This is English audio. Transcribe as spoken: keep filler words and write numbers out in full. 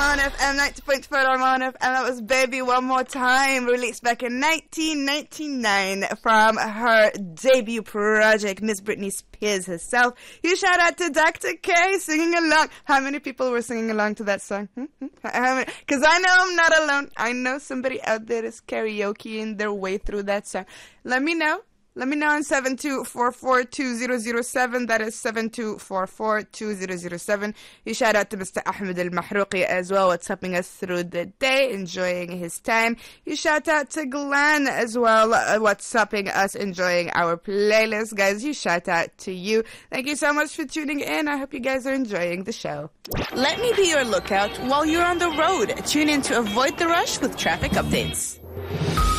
Armon F M, ninety point four Armon F M. That was Baby One More Time, released back in nineteen ninety-nine from her debut project, Miss Britney Spears herself. You shout out to Doctor K singing along. How many people were singing along to that song? Because I know I'm not alone. I know somebody out there is karaokeing their way through that song. Let me know. Let me know on seven two four four two zero zero seven. That is seven two four four two zero zero seven. You shout out to Mister Ahmed Al-Mahrouqi as well. What's helping us through the day, enjoying his time. You shout out to Glenn as well. Uh, what's helping us enjoying our playlist. Guys, you shout out to you. Thank you so much for tuning in. I hope you guys are enjoying the show. Let me be your lookout while you're on the road. Tune in to Avoid the Rush with traffic updates.